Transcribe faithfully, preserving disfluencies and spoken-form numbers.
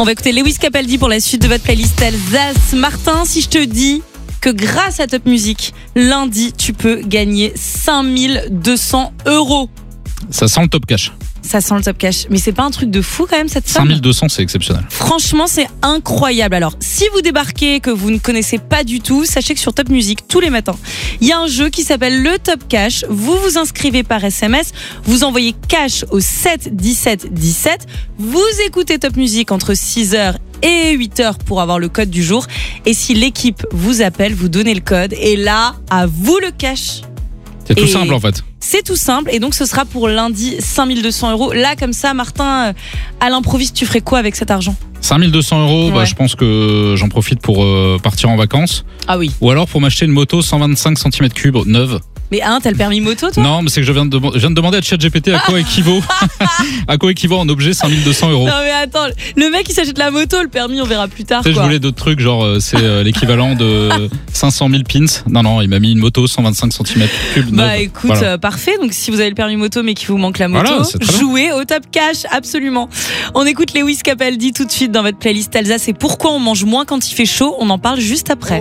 On va écouter Lewis Capaldi pour la suite de votre playlist Alsace. Martin, si je te dis que grâce à Top Music, lundi, tu peux gagner cinq mille deux cents euros. Ça sent le top cash. Ça sent le top cash. Mais c'est pas un truc de fou quand même cette somme ? cinq mille deux cents, c'est exceptionnel. Franchement, c'est incroyable. Alors, si vous débarquez, que vous ne connaissez pas du tout, sachez que sur Top Music, tous les matins, il y a un jeu qui s'appelle le Top Cash. Vous vous inscrivez par S M S, vous envoyez cash au sept dix-sept dix-sept. Vous écoutez Top Music entre six heures et huit heures pour avoir le code du jour. Et si l'équipe vous appelle, vous donnez le code. Et là, à vous le cash. C'est tout Et simple en fait. C'est tout simple. Et donc, ce sera pour lundi cinq mille deux cents euros. Là, comme ça, Martin, euh, à l'improviste, tu ferais quoi avec cet argent ? cinq mille deux cents euros, Ouais. bah, je pense que j'en profite pour euh, partir en vacances. Ah oui. Ou alors pour m'acheter une moto cent vingt-cinq centimètres cubes neuve. Mais hein, t'as le permis moto, toi ? Non, mais c'est que je viens de, je viens de demander à ChatGPT à quoi équivaut à quoi équivaut en objet cinq mille deux cents euros. Non mais attends, le mec il s'achète la moto, le permis on verra plus tard Tu sais, je quoi. voulais d'autres trucs, genre euh, c'est euh, l'équivalent de cinq cent mille pins. Non, non, il m'a mis une moto cent vingt-cinq centimètres cubes neuve. Bah écoute, Voilà. euh, parfait. Donc si vous avez le permis moto mais qu'il vous manque la moto, Voilà, c'est très bien. jouez au Top Cash, absolument. On écoute Lewis Capaldi tout de suite dans votre playlist Alsace. Et pourquoi on mange moins quand il fait chaud ? On en parle juste après.